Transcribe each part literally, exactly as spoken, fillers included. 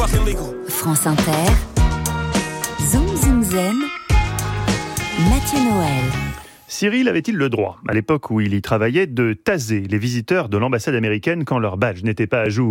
France Inter, Zoom Zoom Zen, Mathieu Noël. Cyril avait-il le droit, à l'époque où il y travaillait, de taser les visiteurs de l'ambassade américaine quand leur badge n'était pas à jour ?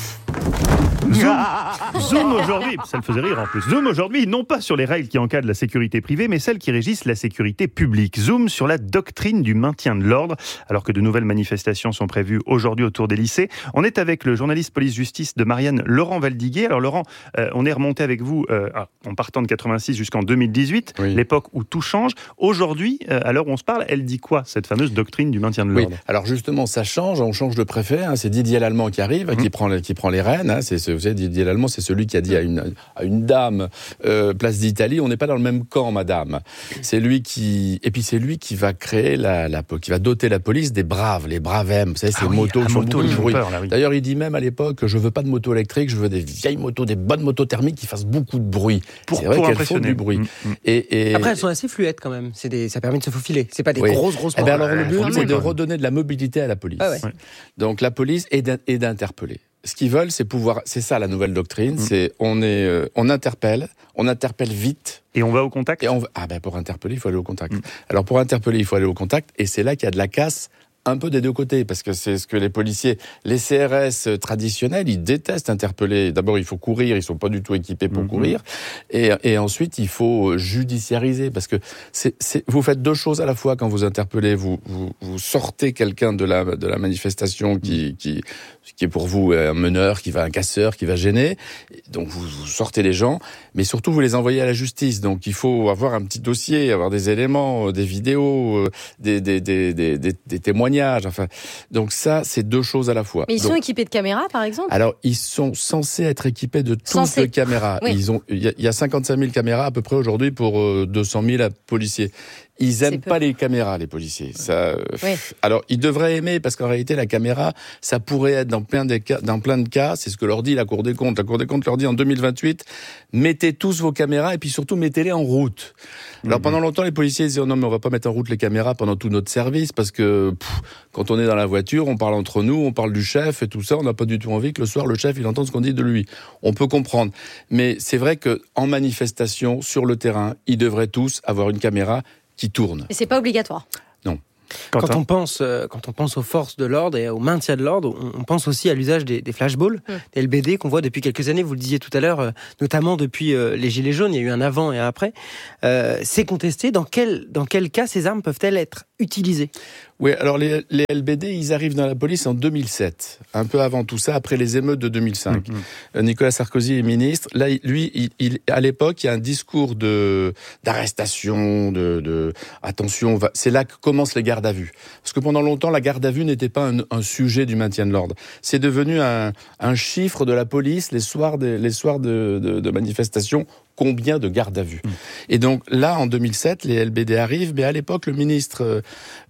Zoom, Zoom aujourd'hui, ça le faisait rire en plus. Zoom aujourd'hui, non pas sur les règles qui encadrent la sécurité privée, mais celles qui régissent la sécurité publique. Zoom sur la doctrine du maintien de l'ordre, alors que de nouvelles manifestations sont prévues aujourd'hui autour des lycées. On est avec le journaliste police-justice de Marianne, Laurent Valdiguier. Alors Laurent, euh, on est remonté avec vous euh, en partant de quatre-vingt-six jusqu'en deux mille dix-huit, oui. L'époque où tout change. Aujourd'hui, euh, à l'heure où on se parle, elle dit quoi, cette fameuse doctrine du maintien de l'ordre ? Oui, alors justement, ça change, on change de préfet, hein, c'est Didier Lallemand qui arrive, mmh. qui, prend, qui prend les rênes, hein, c'est ce Vous savez, Didier Lallemand, c'est celui qui a dit à une, à une dame, euh, place d'Italie, on n'est pas dans le même camp, madame. C'est lui qui, et puis c'est lui qui va créer la, la, qui va doter la police des braves, les braves M. Vous savez, ces ah oui, motos qui font beaucoup de bruit. Peur, là, oui. D'ailleurs, il dit même à l'époque, je veux pas de moto électrique, je veux des vieilles motos, des bonnes motos thermiques qui fassent beaucoup de bruit. Pour, c'est vrai pour qu'elles font du bruit. Mmh, mmh. Et, et... Après, elles sont assez fluettes quand même. C'est des, ça permet de se faufiler. C'est pas des oui. grosses, grosses. Eh ben alors, le but, c'est de redonner de la mobilité à la police. Ah ouais. Donc, la police est d'interpeller. Ce qu'ils veulent, c'est pouvoir. C'est ça la nouvelle doctrine. Mmh. C'est on est, euh, on interpelle, on interpelle vite. Et on va au contact. Et on ah ben pour interpeller, il faut aller au contact. Mmh. Alors pour interpeller, il faut aller au contact. Et c'est là qu'il y a de la casse. Un peu des deux côtés, parce que c'est ce que les policiers, les C R S traditionnels, ils détestent interpeller. D'abord, il faut courir, ils sont pas du tout équipés pour mmh. courir, et, et ensuite il faut judiciariser, parce que c'est, c'est, vous faites deux choses à la fois quand vous interpellez. Vous, vous, vous sortez quelqu'un de la de la manifestation qui qui qui est pour vous un meneur, qui va un casseur, qui va gêner. Donc vous, vous sortez les gens, mais surtout vous les envoyez à la justice. Donc il faut avoir un petit dossier, avoir des éléments, des vidéos, des des des des, des, des témoignages. Enfin, donc ça, c'est deux choses à la fois. Mais ils donc, sont équipés de caméras, par exemple ? Alors, ils sont censés être équipés de toutes les caméras. Oui. Ils ont, il y, y a cinquante-cinq mille caméras à peu près aujourd'hui pour euh, deux cent mille policiers. Ils aiment pas les caméras, les policiers. Ça, oui. Alors, ils devraient aimer, parce qu'en réalité, la caméra, ça pourrait être dans plein, des cas, dans plein de cas, c'est ce que leur dit la Cour des comptes. La Cour des comptes leur dit en deux mille vingt-huit, mettez tous vos caméras et puis surtout, mettez-les en route. Alors, mmh. pendant longtemps, les policiers disaient, oh, non, mais on va pas mettre en route les caméras pendant tout notre service, parce que pff, quand on est dans la voiture, on parle entre nous, on parle du chef et tout ça, on n'a pas du tout envie que le soir, le chef, il entende ce qu'on dit de lui. On peut comprendre. Mais c'est vrai qu'en manifestation, sur le terrain, ils devraient tous avoir une caméra qui tourne. Mais c'est pas obligatoire. Non. Quand on pense, euh, quand on pense aux forces de l'ordre et au maintien de l'ordre, on, on pense aussi à l'usage des, des flashballs, mmh. des L B D qu'on voit depuis quelques années. Vous le disiez tout à l'heure, euh, notamment depuis euh, les Gilets jaunes, il y a eu un avant et un après. Euh, c'est contesté. Dans quel, dans quel cas ces armes peuvent-elles être utilisées ? Oui, alors les, les L B D, ils arrivent dans la police en deux mille sept, un peu avant tout ça, après les émeutes de deux mille cinq. Mmh. Nicolas Sarkozy est ministre. Là, lui, il, il, à l'époque, il y a un discours de d'arrestation, de, de attention. Va, c'est là que commencent les gardes à vue. Parce que pendant longtemps, la garde à vue n'était pas un, un sujet du maintien de l'ordre. C'est devenu un, un chiffre de la police les soirs, des, les soirs de, de, de manifestations. Combien de gardes à vue. Mmh. Et donc là, en deux mille sept, les L B D arrivent, mais à l'époque, le ministre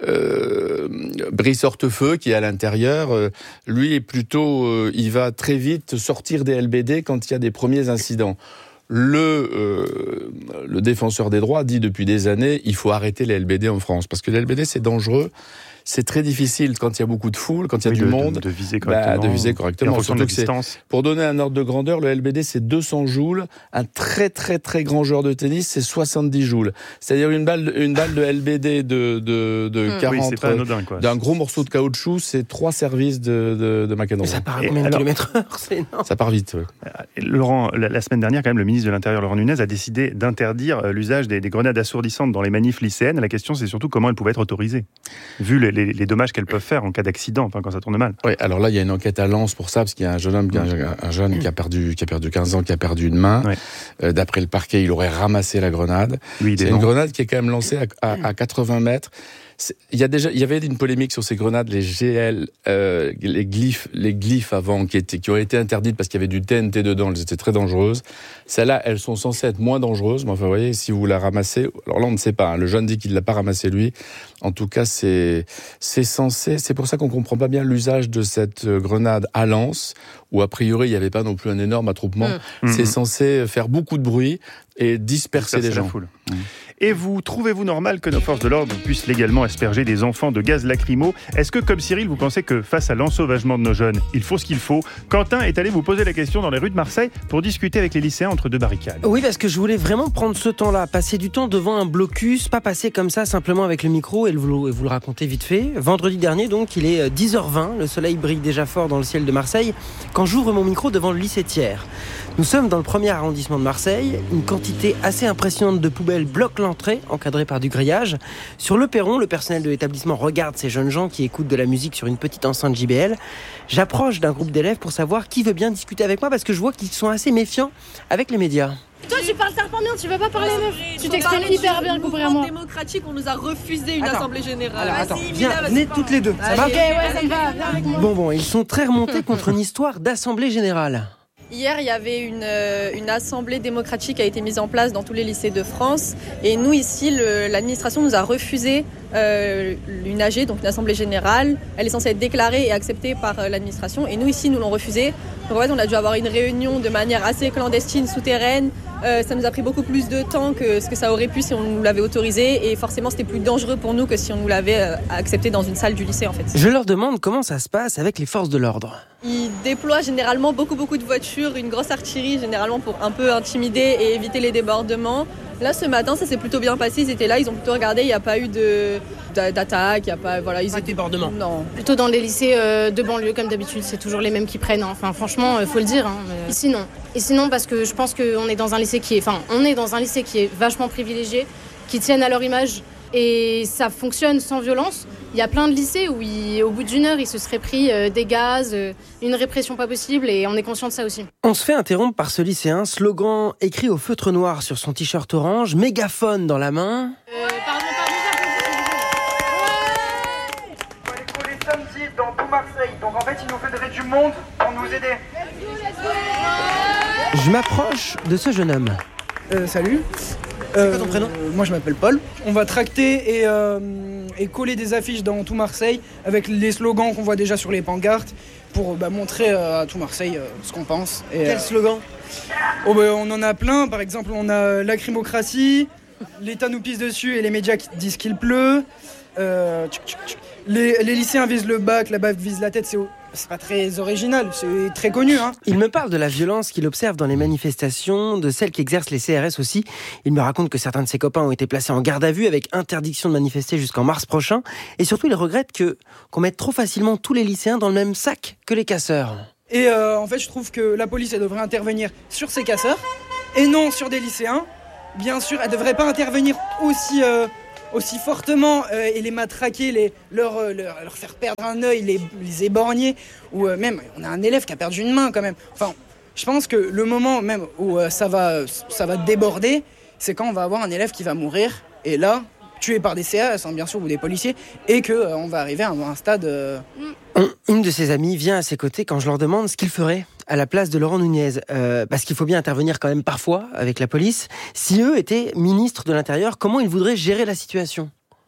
euh, Brice Hortefeux, qui est à l'intérieur, euh, lui est plutôt, euh, il va très vite sortir des L B D quand il y a des premiers incidents. Le, euh, le défenseur des droits dit depuis des années, il faut arrêter les L B D en France, parce que les L B D, c'est dangereux. C'est très difficile quand il y a beaucoup de foule, quand il y a oui, du de, monde, de, de viser correctement. Bah, de viser correctement. En fonction de distance. Pour donner un ordre de grandeur, le L B D c'est deux cents joules. Un très très très grand joueur de tennis, c'est soixante-dix joules. C'est-à-dire une balle, une balle de L B D de de, de mmh. quarante, oui, c'est pas anodin, quoi. D'un gros morceau de caoutchouc, c'est trois services de de, de McEnroe. Ça part à combien de kilomètres heure ? C'est énorme. Ça part vite. Ouais. Laurent, la, la semaine dernière, quand même, le ministre de l'Intérieur, Laurent Nunez, a décidé d'interdire l'usage des, des grenades assourdissantes dans les manifs lycéennes. La question, c'est surtout comment elles pouvaient être autorisées, vu les, les, les dommages qu'elles peuvent faire en cas d'accident, enfin quand ça tourne mal. Oui, alors là, il y a une enquête à Lens pour ça, parce qu'il y a un jeune homme, un, un jeune qui a perdu, qui a perdu quinze ans, qui a perdu une main. Ouais. Euh, d'après le parquet, il aurait ramassé la grenade. Oui, c'est une grenade qui est quand même lancée à, à, à quatre-vingts mètres. Il y a déjà, il y avait une polémique sur ces grenades, les G L, euh, les glyphes, les glyphes avant, qui étaient, qui ont été interdites parce qu'il y avait du T N T dedans, elles étaient très dangereuses. Celles-là, elles sont censées être moins dangereuses, mais enfin, vous voyez, si vous la ramassez, alors là, on ne sait pas, hein, le jeune dit qu'il ne l'a pas ramassé lui. En tout cas, c'est, c'est censé, c'est pour ça qu'on comprend pas bien l'usage de cette grenade à Lens, où a priori, il n'y avait pas non plus un énorme attroupement. Mmh. C'est mmh. censé faire beaucoup de bruit. et disperser, disperser les gens. La foule. Mmh. Et vous, trouvez-vous normal que nos forces de l'ordre puissent légalement asperger des enfants de gaz lacrymo ? Est-ce que, comme Cyril, vous pensez que face à l'ensauvagement de nos jeunes, il faut ce qu'il faut ? Quentin est allé vous poser la question dans les rues de Marseille pour discuter avec les lycéens entre deux barricades. Oui, parce que je voulais vraiment prendre ce temps-là, passer du temps devant un blocus, pas passer comme ça simplement avec le micro et vous, et vous le raconter vite fait. Vendredi dernier, donc, il est dix heures vingt, le soleil brille déjà fort dans le ciel de Marseille, quand j'ouvre mon micro devant le lycée Thiers. Nous sommes dans le premier arrondissement de Marseille, une quantité assez impressionnante de poubelles bloque l'entrée, encadrée par du grillage. Sur le perron, le personnel de l'établissement regarde ces jeunes gens qui écoutent de la musique sur une petite enceinte J B L. J'approche d'un groupe d'élèves pour savoir qui veut bien discuter avec moi parce que je vois qu'ils sont assez méfiants avec les médias. Toi, tu parles serpent bien, tu veux pas parler meuf. Tu t'exprimes hyper bien, contrairement. démocratique, on nous a refusé une attends. assemblée générale. Alors, attends, viens, venez toutes les deux. Ça va ? Ok, ouais, ça me va, viens avec moi. Bon, bon, ils sont très remontés contre une histoire d'assemblée générale. Hier, il y avait une, une assemblée démocratique qui a été mise en place dans tous les lycées de France. Et nous, ici, le, l'administration nous a refusé euh, une A G, donc une assemblée générale. Elle est censée être déclarée et acceptée par euh, l'administration. Et nous, ici, nous l'ont refusée. Donc en fait, on a dû avoir une réunion de manière assez clandestine, souterraine. Euh, ça nous a pris beaucoup plus de temps que ce que ça aurait pu si on nous l'avait autorisé. Et forcément, c'était plus dangereux pour nous que si on nous l'avait euh, accepté dans une salle du lycée, en fait. Je leur demande comment ça se passe avec les forces de l'ordre. Ils déploient généralement beaucoup, beaucoup de voitures, une grosse artillerie, généralement pour un peu intimider et éviter les débordements. Là, ce matin, ça s'est plutôt bien passé. Ils étaient là, ils ont plutôt regardé. Il n'y a pas eu de, d'attaque, il n'y a pas, voilà, ils pas de débordement. Non. Plutôt dans les lycées euh, de banlieue, comme d'habitude, c'est toujours les mêmes qui prennent. Hein. Enfin, franchement, il euh, faut le dire. Hein. Ici, non. Ici, non, parce que je pense qu'on est dans un lycée qui est, enfin, on est dans un lycée qui est vachement privilégié, qui tiennent à leur image et ça fonctionne sans violence. Il y a plein de lycées où, il, au bout d'une heure, ils se seraient pris euh, des gaz, euh, une répression pas possible, et on est conscient de ça aussi. On se fait interrompre par ce lycéen, slogan écrit au feutre noir sur son t-shirt orange, mégaphone dans la main. Euh, pardon, pardon, ouais. Il faut aller coller samedi dans tout Marseille, donc en fait, il nous faudrait du monde pour nous aider. Je m'approche de ce jeune homme. Euh, salut. C'est quoi ton prénom ? euh, Moi je m'appelle Paul. On va tracter et, euh, et coller des affiches dans tout Marseille avec les slogans qu'on voit déjà sur les pancartes pour bah, montrer euh, à tout Marseille euh, ce qu'on pense. Et, Quel euh, slogan ? oh, bah, on en a plein, par exemple on a lacrymocratie, l'État nous pisse dessus et les médias qui disent qu'il pleut. Euh, tchuk, tchuk, tchuk. Les, les lycéens visent le bac, la baffe vise la tête, c'est, c'est pas très original, c'est très connu. Hein. Il me parle de la violence qu'il observe dans les manifestations, de celle qu'exercent les C R S aussi. Il me raconte que certains de ses copains ont été placés en garde à vue avec interdiction de manifester jusqu'en mars prochain. Et surtout, il regrette que, qu'on mette trop facilement tous les lycéens dans le même sac que les casseurs. Et euh, en fait, je trouve que la police, elle devrait intervenir sur ces casseurs et non sur des lycéens. Bien sûr, elle devrait pas intervenir aussi... Euh, aussi fortement euh, et les matraquer, les, leur, euh, leur, leur faire perdre un œil, les, les éborgner, ou euh, même, on a un élève qui a perdu une main quand même. Enfin, je pense que le moment même où euh, ça, va, ça va déborder, c'est quand on va avoir un élève qui va mourir, et là, tué par des C R S, hein, bien sûr, ou des policiers, et qu'on euh, va arriver à un stade... Euh... Une de ses amies vient à ses côtés quand je leur demande ce qu'il ferait à la place de Laurent Nunez, euh, parce qu'il faut bien intervenir quand même parfois avec la police. Si eux étaient ministres de l'Intérieur, comment ils voudraient gérer la situation ?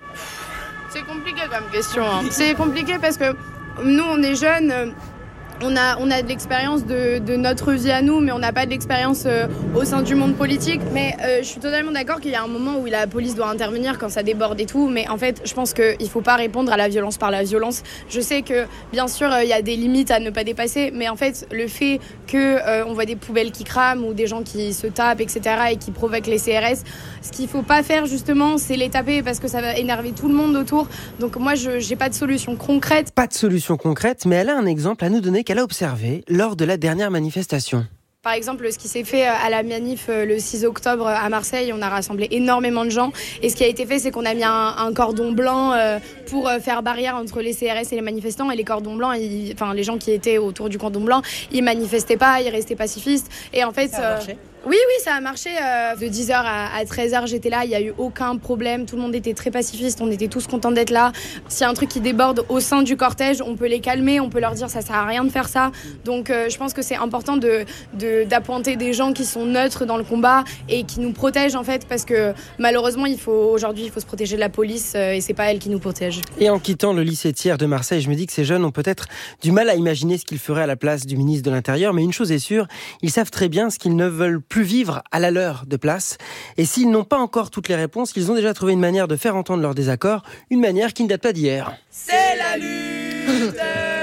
C'est compliqué comme question. Hein. C'est compliqué parce que nous, on est jeunes... Euh... On a, on a de l'expérience de, de notre vie à nous, mais on n'a pas de l'expérience euh, au sein du monde politique. Mais euh, je suis totalement d'accord qu'il y a un moment où la police doit intervenir quand ça déborde et tout. Mais en fait, je pense qu'il ne faut pas répondre à la violence par la violence. Je sais que, bien sûr, il euh, y a des limites à ne pas dépasser. Mais en fait, le fait qu'on euh, voit des poubelles qui crament ou des gens qui se tapent, et cetera, et qui provoquent les C R S, ce qu'il ne faut pas faire, justement, c'est les taper parce que ça va énerver tout le monde autour. Donc moi, je n'ai pas de solution concrète. Pas de solution concrète, mais elle a un exemple à nous donner qu'elle a observé lors de la dernière manifestation. Par exemple, ce qui s'est fait à la manif le six octobre à Marseille, on a rassemblé énormément de gens. Et ce qui a été fait, c'est qu'on a mis un, un cordon blanc pour faire barrière entre les C R S et les manifestants. Et les cordons blancs, ils, enfin les gens qui étaient autour du cordon blanc, ils manifestaient pas, ils restaient pacifistes. Et en fait, ça a marché. Euh, Oui, oui, ça a marché. Euh, de dix heures à, à treize heures, j'étais là. Il n'y a eu aucun problème. Tout le monde était très pacifiste. On était tous contents d'être là. S'il y a un truc qui déborde au sein du cortège, on peut les calmer. On peut leur dire ça sert à rien de faire ça. Donc, euh, je pense que c'est important de, de, d'appointer des gens qui sont neutres dans le combat et qui nous protègent, en fait. Parce que malheureusement, il faut, aujourd'hui, il faut se protéger de la police euh, et c'est pas elle qui nous protège. Et en quittant le lycée Thiers de Marseille, je me dis que ces jeunes ont peut-être du mal à imaginer ce qu'ils feraient à la place du ministre de l'Intérieur. Mais une chose est sûre, ils savent très bien ce qu'ils ne veulent plus plus vivre à la leur de place. Et s'ils n'ont pas encore toutes les réponses, ils ont déjà trouvé une manière de faire entendre leur désaccord, une manière qui ne date pas d'hier. C'est la lutte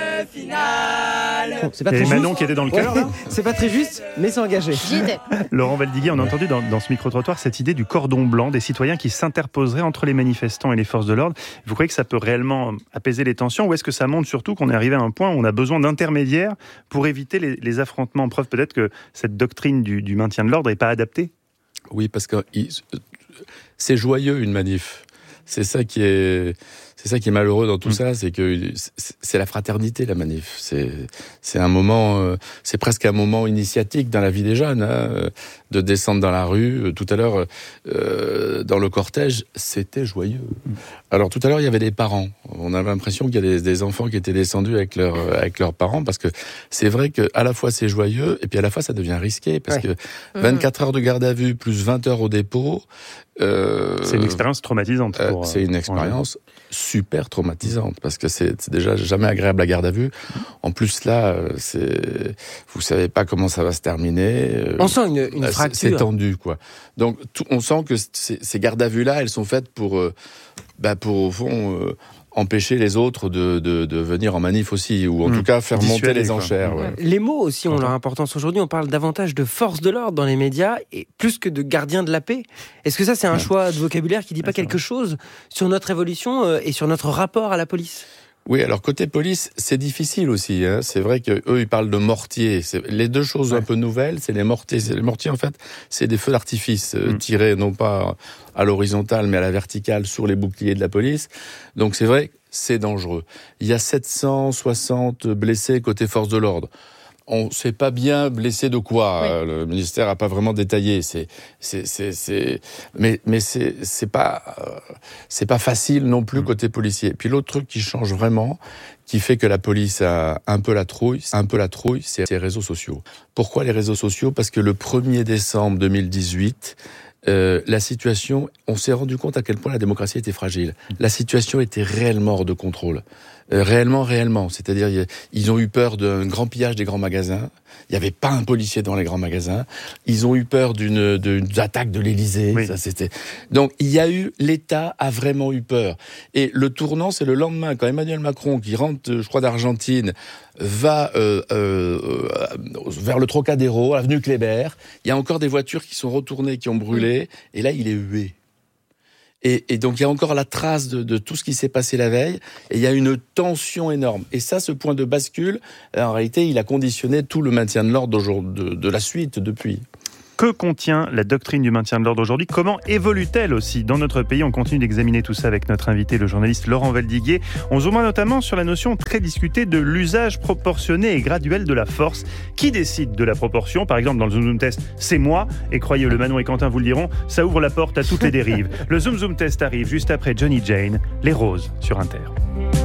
finale. Bon, c'est pas Il y très avait Manon juste. qui était dans le cœur, là. C'est pas très juste, mais c'est engagé. J'y étais. Laurent Valdiguier, on a entendu dans, dans ce micro-trottoir cette idée du cordon blanc, des citoyens qui s'interposeraient entre les manifestants et les forces de l'ordre. Vous croyez que ça peut réellement apaiser les tensions, ou est-ce que ça montre surtout qu'on est arrivé à un point où on a besoin d'intermédiaires pour éviter les, les affrontements? Preuve peut-être que cette doctrine du, du maintien de l'ordre n'est pas adaptée. Oui, parce que il, c'est joyeux une manif. C'est ça qui est, c'est ça qui est malheureux dans tout mmh. ça, c'est que c'est la fraternité la manif. C'est, c'est un moment, euh, c'est presque un moment initiatique dans la vie des jeunes, hein, de descendre dans la rue. Tout à l'heure, euh, dans le cortège, c'était joyeux. Mmh. Alors tout à l'heure, il y avait des parents. On avait l'impression qu'il y a des, des enfants qui étaient descendus avec leurs, avec leurs parents, parce que c'est vrai que à la fois c'est joyeux et puis à la fois ça devient risqué, parce ouais. que vingt-quatre mmh. heures de garde à vue plus vingt heures au dépôt. Euh, c'est une expérience traumatisante. Pour, euh, c'est une expérience ouais. super traumatisante, parce que c'est, c'est déjà jamais agréable la garde à vue. En plus là, c'est, vous savez pas comment ça va se terminer. On sent une, une fracture. C'est, c'est tendu, quoi. Donc tout, on sent que ces, ces gardes à vue là, elles sont faites pour, euh, bah pour au fond. Euh, empêcher les autres de, de, de venir en manif aussi, ou en mmh. tout cas faire Dissuader, monter les enchères. Ouais. Les mots aussi ont leur importance. Aujourd'hui, on parle davantage de force de l'ordre dans les médias, et plus que de gardien de la paix. Est-ce que ça, c'est un ouais. choix de vocabulaire qui ne dit pas ouais, quelque chose sur notre évolution et sur notre rapport à la police ? Oui, alors côté police, c'est difficile aussi. Hein. C'est vrai que eux, ils parlent de mortiers. C'est les deux choses ouais. un peu nouvelles, c'est les mortiers. C'est les mortiers, en fait, c'est des feux d'artifice euh, mmh. tirés non pas à l'horizontale, mais à la verticale sur les boucliers de la police. Donc c'est vrai, c'est dangereux. Il y a sept cent soixante blessés côté force de l'ordre. On ne sait pas bien blessé de quoi. Oui. Le ministère n'a pas vraiment détaillé. C'est, c'est, c'est, c'est... Mais, mais c'est, c'est pas, c'est pas facile non plus mmh. côté policier. Puis l'autre truc qui change vraiment, qui fait que la police a un peu la trouille, un peu la trouille, c'est les réseaux sociaux. Pourquoi les réseaux sociaux ? Parce que le premier décembre deux mille dix-huit, Euh, la situation, on s'est rendu compte à quel point la démocratie était fragile. La situation était réellement hors de contrôle. Euh, réellement, réellement. C'est-à-dire, y a, ils ont eu peur d'un grand pillage des grands magasins. Il n'y avait pas un policier dans les grands magasins. Ils ont eu peur d'une, d'une attaque de l'Élysée. Oui. Ça, c'était... Donc, il y a eu, l'État a vraiment eu peur. Et le tournant, c'est le lendemain, quand Emmanuel Macron, qui rentre, je crois, d'Argentine, va euh, euh, vers le Trocadéro, avenue Kléber. Il y a encore des voitures qui sont retournées, qui ont brûlé. Et là, il est hué. Et, et donc, il y a encore la trace de, de tout ce qui s'est passé la veille. Et il y a une tension énorme. Et ça, ce point de bascule, en réalité, il a conditionné tout le maintien de l'ordre de, de la suite depuis. Que contient la doctrine du maintien de l'ordre aujourd'hui ? Comment évolue-t-elle aussi dans notre pays ? On continue d'examiner tout ça avec notre invité, le journaliste Laurent Valdiguier. On zoomera notamment sur la notion très discutée de l'usage proportionné et graduel de la force. Qui décide de la proportion ? Par exemple, dans le Zoom Zoom Test, c'est moi. Et croyez-le, Manon et Quentin vous le diront, ça ouvre la porte à toutes les dérives. Le Zoom Zoom Test arrive juste après Johnny Jane, Les Roses sur Inter.